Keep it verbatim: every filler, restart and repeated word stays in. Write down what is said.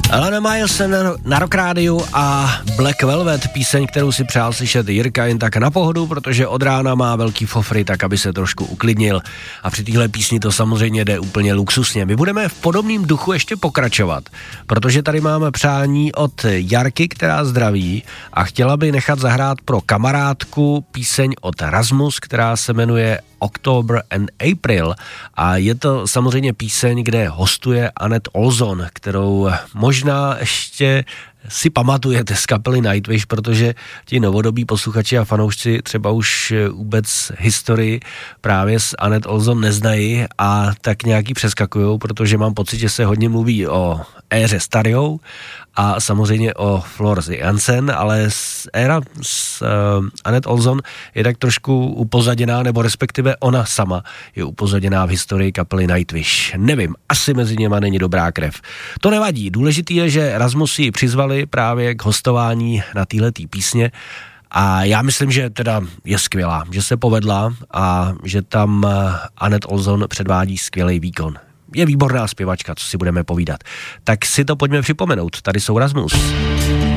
Alana Miles na, na Rock Rádiu a Black Velvet, píseň, kterou si přál slyšet Jirka jen tak na pohodu, protože od rána má velký fofry, tak aby se trošku uklidnil. A při téhle písni to samozřejmě jde úplně luxusně. My budeme v podobném duchu ještě pokračovat, protože tady máme přání od Jarky, která zdraví a chtěla by nechat zahrát pro kamarádku píseň od Rasmus, která se jmenuje October and April a je to samozřejmě píseň, kde hostuje Anette Olzon, kterou možná ještě si pamatujete z kapely Nightwish, protože ti novodobí posluchači a fanoušci třeba už vůbec historii právě s Anette Olzon neznají a tak nějaký přeskakujou, protože mám pocit, že se hodně mluví o éře Starou a samozřejmě o Florence Jansen, ale éra s uh, Anette Olzon je tak trošku upozaděná, nebo respektive ona sama je upozaděná v historii kapely Nightwish. Nevím, asi mezi něma není dobrá krev. To nevadí, důležitý je, že Rasmus ji přizvali právě k hostování na téhletý písně a já myslím, že teda je skvělá, že se povedla a že tam Anette Olzon předvádí skvělý výkon. Je výborná zpěvačka, co si budeme povídat. Tak si to pojďme připomenout. Tady jsou Rasmus.